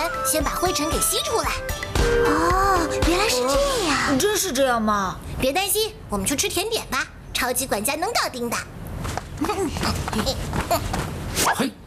前，先把灰尘给吸出来。 哦，原来是这样。 真是这样吗？ 别担心，我们去吃甜点吧，超级管家能搞定的。 嘿。